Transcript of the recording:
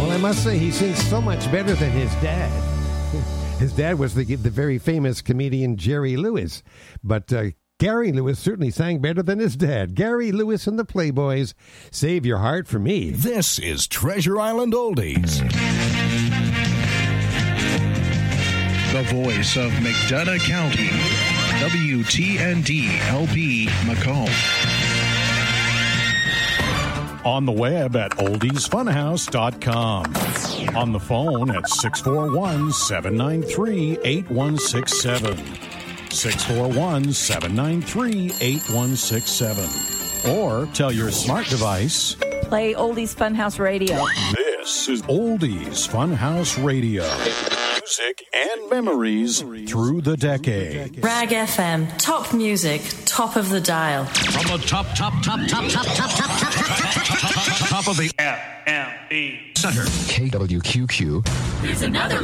Well, I must say, he sings so much better than his dad. His dad was the very famous comedian Jerry Lewis. But Gary Lewis certainly sang better than his dad. Gary Lewis and the Playboys, Save Your Heart for Me. This is Treasure Island Oldies. The voice of McDonough County, WTND-LP Macomb. On the web at oldiesfunhouse.com. On the phone at 641-793-8167. 641-793-8167. Or tell your smart device, play Oldies Funhouse Radio. This is Oldies Funhouse Radio. Music and memories through the decade. Rag FM, top music, top of the dial. From the top of the FME Center. KWQQ. Here's another